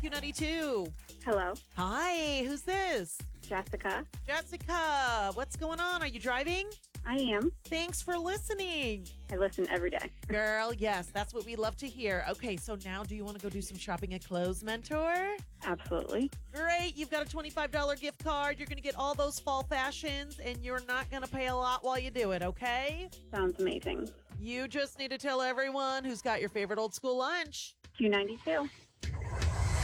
Q92. Hello, Hi, who's this? Jessica. Jessica, what's going on? Are you driving? I am. Thanks for listening. I listen every day. Girl, yes, that's what we love to hear. Okay, so now do you want to go do some shopping at Clothes Mentor? Absolutely. Great, you've got a $25 gift card. You're going to get all those fall fashions, and you're not going to pay a lot while you do it, okay? Sounds amazing. You just need to tell everyone who's got your favorite old school lunch. Q92.